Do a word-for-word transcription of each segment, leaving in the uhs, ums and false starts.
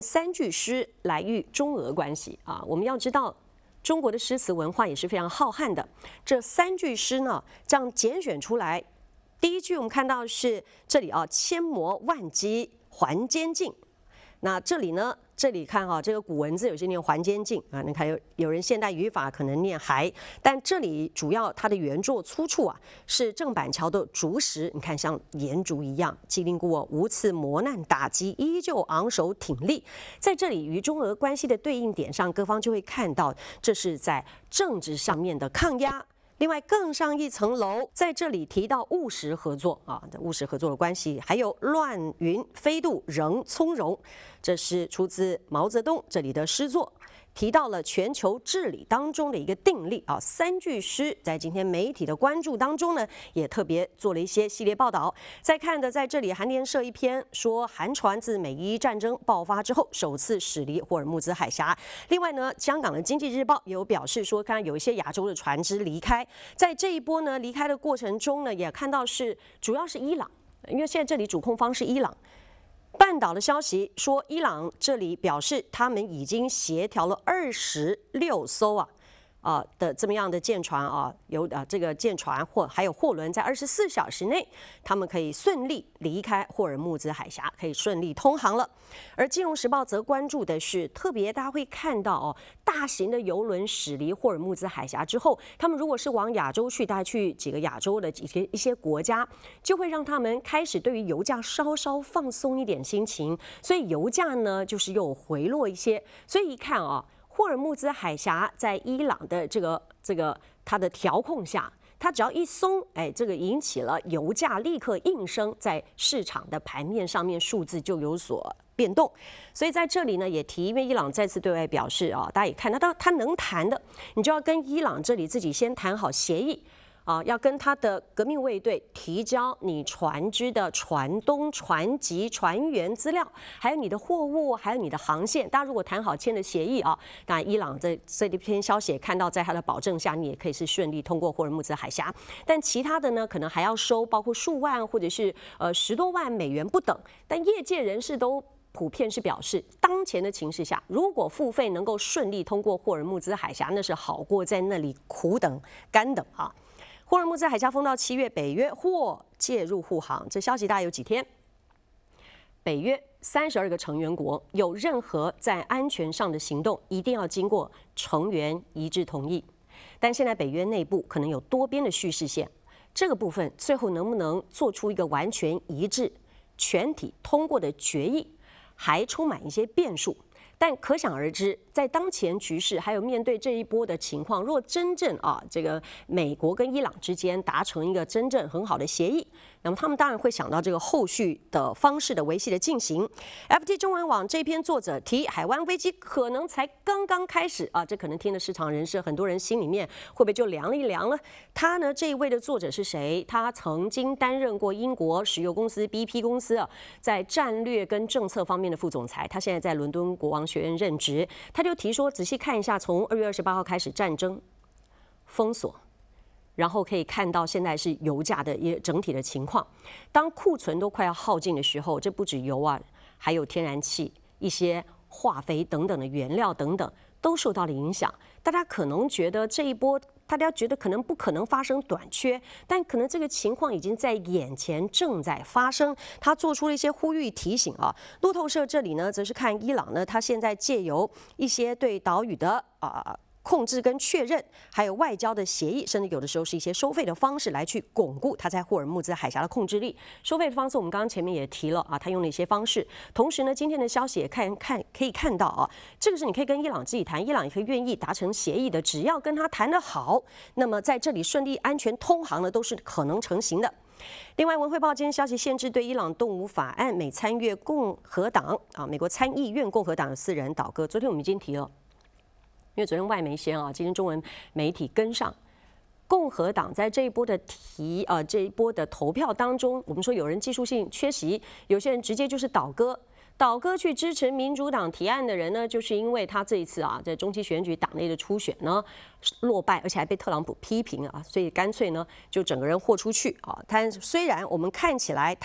三句诗来喻中俄关系啊，我们要知道。中国的诗词文化也是非常浩瀚的。这三句诗呢，这样拣选出来，第一句我们看到是这里啊，千磨万击还坚劲。那这里呢，这里看哈、啊，这个古文字有些念还坚劲啊，你看有有人现代语法可能念还，但这里主要它的原作出处啊是郑板桥的竹石，你看像岩竹一样，机灵过无次磨难打击，依旧昂首挺立。在这里与中俄关系的对应点上，各方就会看到这是在政治上面的抗压。另外，更上一层楼，在这里提到务实合作啊，务实合作的关系，还有乱云飞渡仍从容，这是出自毛泽东这里的诗作。提到了全球治理当中的一个定力啊，三句诗在今天媒体的关注当中呢，也特别做了一些系列报道。再看的在这里，韩联社一篇说，韩船自美伊战争爆发之后，首次驶离霍尔木兹海峡。另外呢，香港的经济日报也有表示说，看有一些亚洲的船只离开，在这一波呢离开的过程中呢，也看到是主要是伊朗，因为现在这里主控方是伊朗。半岛的消息说，伊朗这里表示，他们已经协调了二十六艘啊，啊、呃、的这么样的舰船啊，有啊这个舰船或还有货轮，在二十四小时内，他们可以顺利离开霍尔木兹海峡，可以顺利通航了。而《金融时报》则关注的是，特别大家会看到哦，大型的邮轮驶离霍尔木兹海峡之后，他们如果是往亚洲去，大概去几个亚洲的一些一些国家，就会让他们开始对于油价稍稍放松一点心情，所以油价呢就是又回落一些。所以一看啊，霍尔木兹海峡在伊朗的这个这个它的调控下。它只要一松，哎，这个引起了油价立刻应声，在市场的盘面上面数字就有所变动。所以在这里呢，也提，因为伊朗再次对外表示啊，大家也看得到，他能谈的，你就要跟伊朗这里自己先谈好协议。啊，要跟他的革命卫队提交你船只的船东、船籍、船员资料，还有你的货物，还有你的航线。大家如果谈好签的协议啊，当然伊朗在这一篇消息也看到，在他的保证下，你也可以是顺利通过霍尔木兹海峡。但其他的呢，可能还要收包括数万或者是呃十多万美元不等。但业界人士都普遍是表示，当前的情势下，如果付费能够顺利通过霍尔木兹海峡，那是好过在那里苦等干等啊。霍尔木兹海峡封到七月，北约或介入护航。这消息大概有几天？北约三十二个成员国有任何在安全上的行动，一定要经过成员一致同意。但现在北约内部可能有多边的叙事线，这个部分最后能不能做出一个完全一致、全体通过的决议，还充满一些变数。但可想而知，在当前局势还有面对这一波的情况，若真正啊，这个美国跟伊朗之间达成一个真正很好的协议，那么他们当然会想到这个后续的方式的维系的进行。F T 中文网这篇作者提，海湾危机可能才刚刚开始啊，这可能听的市场人士很多人心里面会不会就凉了一凉了？他呢，这一位的作者是谁？他曾经担任过英国石油公司 B P 公司啊，在战略跟政策方面的副总裁，他现在在伦敦国王学院任职。他就提说，仔细看一下，从二月二十八号开始战争封锁。然后可以看到现在是油价的一整体的情况，当库存都快要耗尽的时候，这不止油啊，还有天然气、一些化肥等等的原料等等都受到了影响。大家可能觉得这一波，大家觉得可能不可能发生短缺，但可能这个情况已经在眼前正在发生。他做出了一些呼吁提醒啊。路透社这里呢，则是看伊朗呢，他现在借由一些对岛屿的啊。呃控制跟确认，还有外交的协议，甚至有的时候是一些收费的方式来去巩固他在霍尔木兹海峡的控制力。收费的方式，我们刚刚前面也提了啊，他用了一些方式。同时呢，今天的消息也看看可以看到啊，这个是你可以跟伊朗自己谈，伊朗也可以愿意达成协议的，只要跟他谈得好，那么在这里顺利安全通航呢，都是可能成型的。另外，《文汇报》今天消息限制对伊朗动武法案，美参院共和党啊，美国参议院共和党有四人倒戈。昨天我们已经提了。因为昨天外媒先啊，今天中文媒体跟上，共和党在这一波的提呃这一波的投票当中，我们说有人技术性缺席，有些人直接就是倒戈。倒戈去支持民主党提案的人呢，就是因为他这一次啊，在中期选举党内的初选呢落败，而且还被特朗普批评啊，所以干脆呢就整个人豁出去啊。但虽然我们看起来他是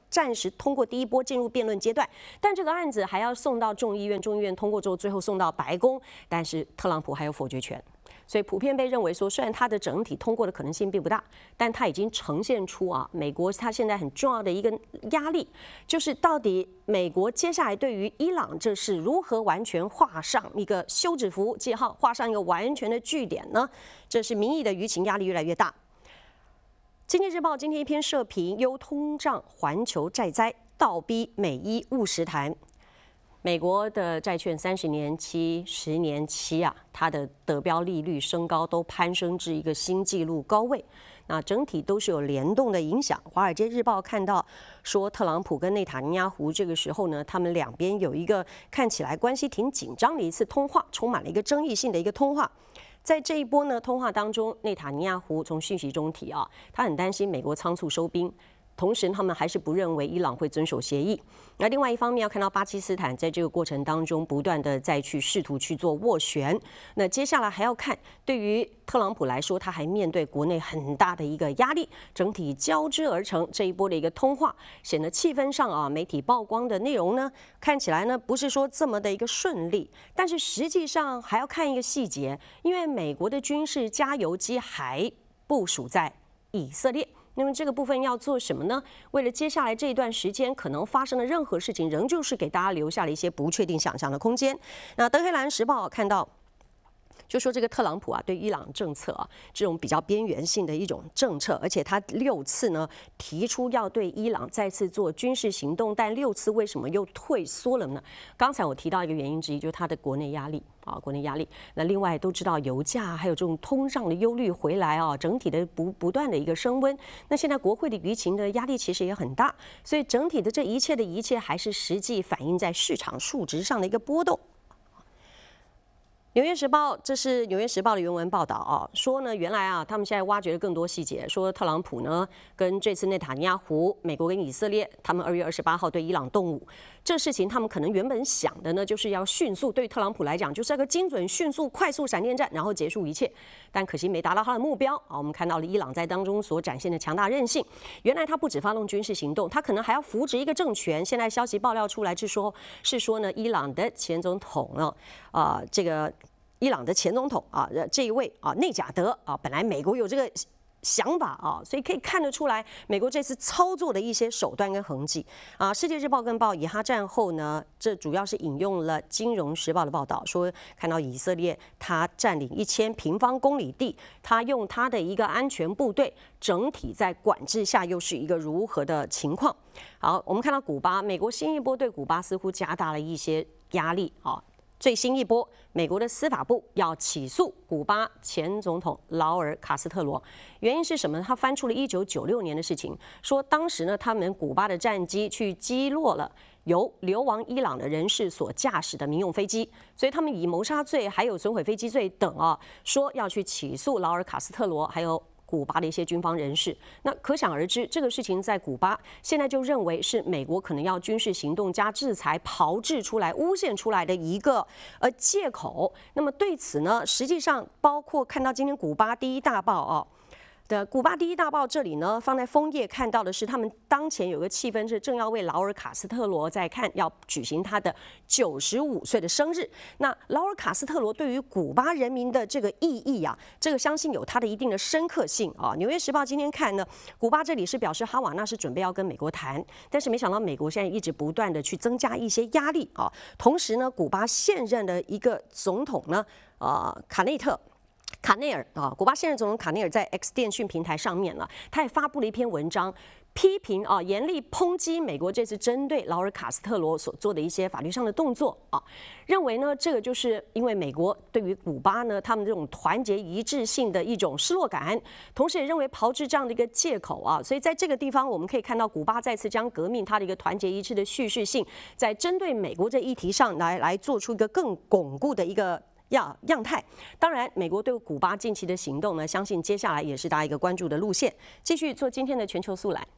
暂时通过第一波进入辩论阶段，但这个案子还要送到众议院，众议院通过之后，最后送到白宫，但是特朗普还有否决权。所以普遍被认为说，虽然它的整体通过的可能性并不大，但它已经呈现出啊，美国它现在很重要的一个压力，就是到底美国接下来对于伊朗这是如何完全画上一个休止符记号，画上一个完全的句点呢？这是民意的舆情压力越来越大。经济日报今天一篇社评，忧通胀环球债灾，倒逼美伊务实谈。美国的债券三十年期、十年期啊，它的得标利率升高都攀升至一个新纪录高位。那整体都是有联动的影响。华尔街日报看到说，特朗普跟内塔尼亚胡这个时候呢，他们两边有一个看起来关系挺紧张的一次通话，充满了一个争议性的一个通话。在这一波呢通话当中，内塔尼亚胡从讯息中提啊，他很担心美国仓促收兵。同时，他们还是不认为伊朗会遵守协议。那另外一方面，要看到巴基斯坦在这个过程当中不断的再去试图去做斡旋。那接下来还要看，对于特朗普来说，他还面对国内很大的一个压力，整体交织而成这一波的一个通话，显得气氛上啊，媒体曝光的内容呢，看起来呢不是说这么的一个顺利。但是实际上还要看一个细节，因为美国的军事加油机还部署在以色列。那么这个部分要做什么呢？为了接下来这一段时间可能发生的任何事情，仍旧是给大家留下了一些不确定想象的空间。那德黑兰时报看到，就说这个特朗普啊，对伊朗政策啊，这种比较边缘性的一种政策，而且他六次呢提出要对伊朗再次做军事行动，但六次为什么又退缩了呢？刚才我提到一个原因之一，就是他的国内压力。啊，国内压力。那另外都知道油价还有这种通胀的忧虑回来啊，整体的不不断的一个升温。那现在国会的舆情的压力其实也很大，所以整体的这一切的一切还是实际反映在市场数值上的一个波动。纽约时报，这是纽约时报的原文报道啊，说呢，原来啊，他们现在挖掘了更多细节，说特朗普呢跟这次内塔尼亚胡，美国跟以色列，他们二月二十八号对伊朗动武，这事情他们可能原本想的呢，就是要迅速，对特朗普来讲，就是一个精准、迅速、快速闪电战，然后结束一切，但可惜没达到他的目标啊。我们看到了伊朗在当中所展现的强大韧性，原来他不止发动军事行动，他可能还要扶植一个政权。现在消息爆料出来是说，是说呢，伊朗的前总统呢，啊、呃，这个。伊朗的前总统啊，这一位啊，内贾德啊，本来美国有这个想法啊，所以可以看得出来，美国这次操作的一些手段跟痕迹啊。世界日报跟报以哈战后呢，这主要是引用了金融时报的报道，说看到以色列他占领一千平方公里地，他用他的一个安全部队，整体在管制下又是一个如何的情况。好，我们看到古巴，美国新一波对古巴似乎加大了一些压力啊。最新一波，美国的司法部要起诉古巴前总统劳尔·卡斯特罗，原因是什么？他翻出了一九九六年的事情，说当时呢，他们古巴的战机去击落了由流亡伊朗的人士所驾驶的民用飞机，所以他们以谋杀罪还有损毁飞机罪等啊，说要去起诉劳尔·卡斯特罗，还有古巴的一些军方人士。那可想而知，这个事情在古巴现在就认为是美国可能要军事行动加制裁炮制出来、诬陷出来的一个呃借口。那么对此呢，实际上包括看到今天古巴第一大报啊。的古巴第一大报这里呢，放在枫叶看到的是，他们当前有个气氛是正要为劳尔·卡斯特罗在看要举行他的九十五岁的生日。那劳尔·卡斯特罗对于古巴人民的这个意义啊，这个相信有它的一定的深刻性啊。纽约时报今天看呢，古巴这里是表示哈瓦那是准备要跟美国谈，但是没想到美国现在一直不断的去增加一些压力啊。同时呢，古巴现任的一个总统呢，呃，卡内特。卡内尔啊，古巴现任总统卡内尔在 X 电讯平台上面了，他也发布了一篇文章，批评啊，严厉抨击美国这次针对劳尔·卡斯特罗所做的一些法律上的动作啊，认为呢，这个就是因为美国对于古巴呢，他们这种团结一致性的一种失落感，同时也认为炮制这样的一个借口啊，所以在这个地方我们可以看到，古巴再次将革命它的一个团结一致的叙事性，在针对美国这议题上来来做出一个更巩固的一个。样样态，当然，美国对古巴近期的行动呢，相信接下来也是大家一个关注的路线。继续做今天的全球速览。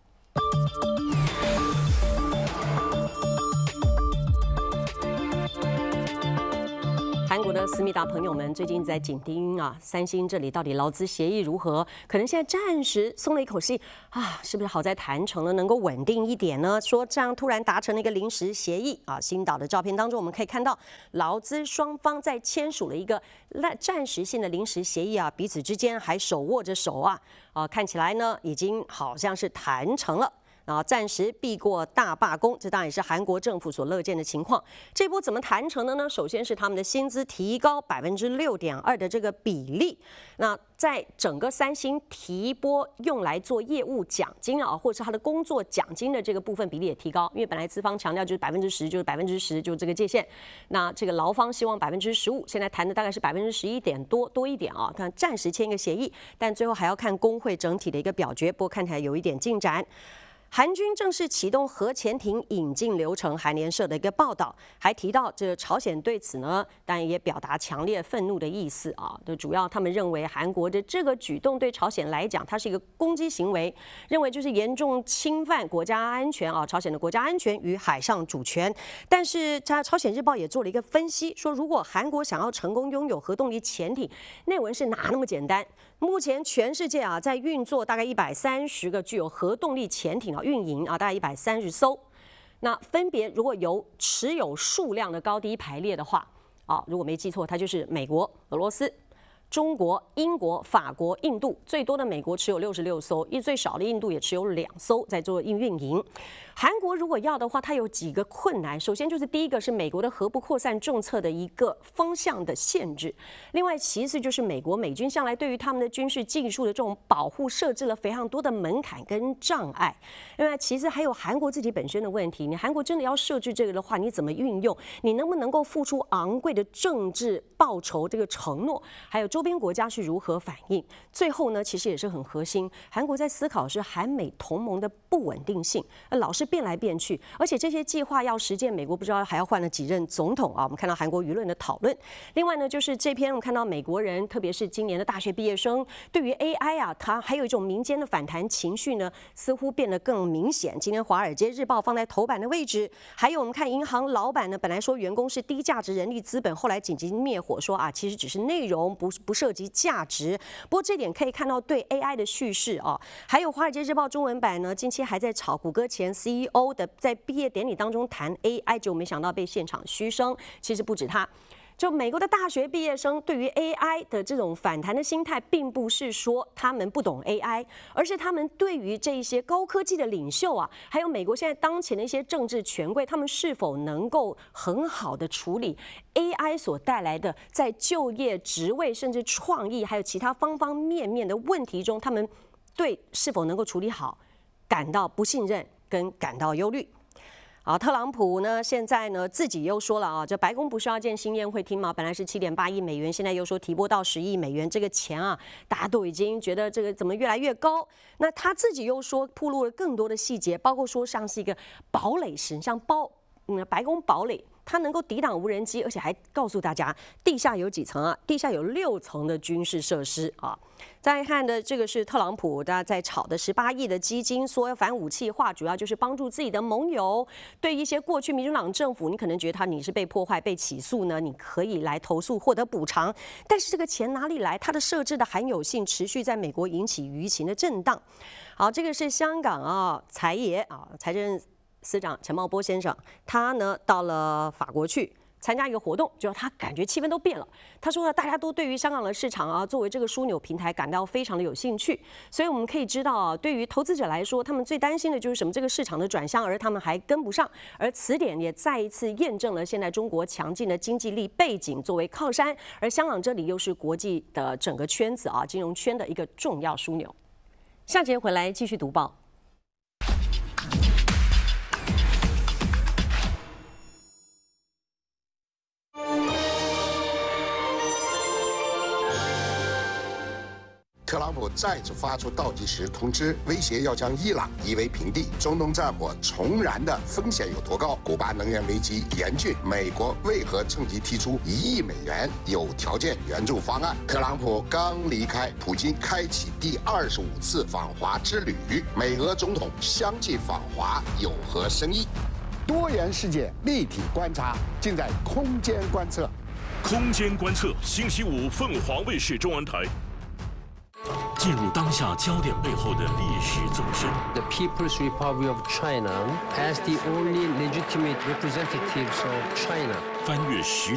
韩国国的思密达朋友们最近在紧盯啊，三星这里到底劳资协议如何？可能现在暂时松了一口气啊，是不是好在谈成了，能够稳定一点呢？说这样突然达成了一个临时协议啊，星岛的照片当中我们可以看到劳资双方在签署了一个暂时性的临时协议啊，彼此之间还手握着手啊，啊，看起来呢已经好像是谈成了。啊，暂时避过大罢工，这当然也是韩国政府所乐见的情况。这波怎么谈成的呢？首先是他们的薪资提高百分之六点二的这个比例。那在整个三星提拨用来做业务奖金啊，或者是他的工作奖金的这个部分比例也提高，因为本来资方强调就是百分之十，就是百分之十，就这个界限。那这个劳方希望百分之十五，现在谈的大概是百分之十一点多多一点啊。看暂时签一个协议，但最后还要看工会整体的一个表决。不过看起来有一点进展。韩军正式启动核潜艇引进流程，韩联社的一个报道还提到，这个朝鲜对此呢，当然也表达强烈愤怒的意思啊。就主要他们认为韩国的这个举动对朝鲜来讲，它是一个攻击行为，认为就是严重侵犯国家安全啊，朝鲜的国家安全与海上主权。但是，在朝鲜日报也做了一个分析，说如果韩国想要成功拥有核动力潜艇，内文是哪那么简单？目前全世界啊，在运作大概一百三十个具有核动力潜艇啊，运营啊，大概一百三十艘。那分别如果由持有数量的高低排列的话，啊，如果没记错，它就是美国、俄罗斯、中国、英国、法国、印度，最多的美国持有六十六艘，最少的印度也持有两艘在做运运营。韩国如果要的话，它有几个困难。首先就是第一个是美国的核不扩散政策的一个方向的限制，另外其次就是美国美军向来对于他们的军事技术的这种保护设置了非常多的门槛跟障碍。另外其次还有韩国自己本身的问题，你韩国真的要设置这个的话，你怎么运用？你能不能够付出昂贵的政治报酬这个承诺？还有周边国家是如何反应？最后呢，其实也是很核心，韩国在思考是韩美同盟的不稳定性，老是变来变去，而且这些计划要实践，美国不知道还要换了几任总统啊。我们看到韩国舆论的讨论。另外呢，就是这篇我们看到美国人，特别是今年的大学毕业生，对于 A I 啊，它还有一种民间的反弹情绪呢，似乎变得更明显。今天《华尔街日报》放在头版的位置，还有我们看银行老板呢，本来说员工是低价值人力资本，后来紧急灭火说啊，其实只是内容，不不涉及价值。不过这点可以看到对 A I 的叙事啊，还有《华尔街日报》中文版呢，近期还在炒谷歌前 C E O 的在毕业典礼当中谈 A I， 就没想到被现场嘘声。其实不止他，就美国的大学毕业生对于 A I 的这种反弹的心态，并不是说他们不懂 A I， 而是他们对于这一些高科技的领袖啊，还有美国现在当前的一些政治权贵，他们是否能够很好的处理 A I 所带来的在就业、职位，甚至创意，还有其他方方面面的问题中，他们对是否能够处理好，感到不信任跟感到忧虑。好，特朗普呢，现在呢自己又说了啊，这白宫不是要建新宴会厅吗？本来是七点八亿美元，现在又说提拨到十亿美元，这个钱啊，大家都已经觉得这个怎么越来越高。那他自己又说，暴露了更多的细节，包括说像是一个堡垒式，像包嗯白宫堡垒。它能够抵挡无人机，而且还告诉大家地下有几层啊？地下有六层的军事设施啊。再看的这个是特朗普，大家在炒的十八亿的基金说反武器化，主要就是帮助自己的盟友。对一些过去民主党政府，你可能觉得他你是被破坏、被起诉呢，你可以来投诉获得补偿。但是这个钱哪里来？它的设置的罕有性持续在美国引起舆情的震荡。好，这个是香港啊财爷啊财政司长陈茂波先生，他呢到了法国去参加一个活动，就他感觉气氛都变了。他说呢，大家都对于香港的市场啊，作为这个枢纽平台感到非常的有兴趣。所以我们可以知道啊，对于投资者来说，他们最担心的就是什么？这个市场的转向，而他们还跟不上。而此点也再一次验证了现在中国强劲的经济力背景作为靠山，而香港这里又是国际的整个圈子啊，金融圈的一个重要枢纽。下节回来继续读报。 特朗普再次发出倒计时通知，威胁要将伊朗夷为平地。中东战火重燃的风险有多高？古巴能源危机严峻，美国为何趁机提出一亿美元有条件援助方案？特朗普刚离开，普京开启第二十五次访华之旅，美俄总统相继访华有何深意？ 多元世界立体观察，尽在空间观测。 空间观测，星期五凤凰卫视中文台。进入当下焦点背后的历史纵深。 The People's Republic of China as the only legitimate representatives of China. 翻越时代。